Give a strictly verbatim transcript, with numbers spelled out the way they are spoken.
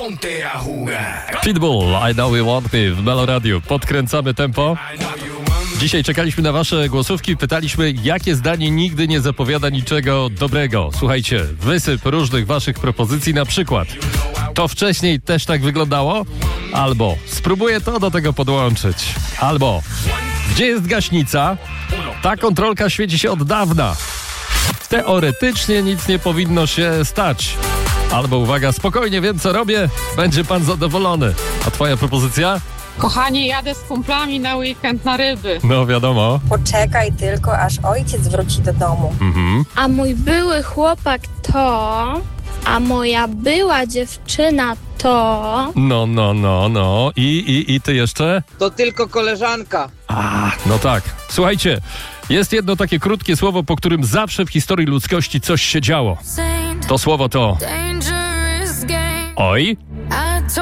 Pitbull, I Know You Want Me w Melo Radio. Podkręcamy tempo. Dzisiaj czekaliśmy na wasze głosówki, pytaliśmy, jakie zdanie nigdy nie zapowiada niczego dobrego. Słuchajcie, wysyp różnych waszych propozycji, na przykład to wcześniej też tak wyglądało? Albo spróbuję to do tego podłączyć. Albo gdzie jest gaśnica? Ta kontrolka świeci się od dawna. Teoretycznie nic nie powinno się stać. Albo uwaga, spokojnie, wiem co robię, będzie pan zadowolony. A twoja propozycja? Kochanie, jadę z kumplami na weekend na ryby. No wiadomo. Poczekaj tylko, aż ojciec wróci do domu. Mhm. A mój były chłopak to, a moja była dziewczyna to. No, no, no, no. I, i, i ty jeszcze? To tylko koleżanka. A, no tak. Słuchajcie, jest jedno takie krótkie słowo, po którym zawsze w historii ludzkości coś się działo. To słowo to... Oj.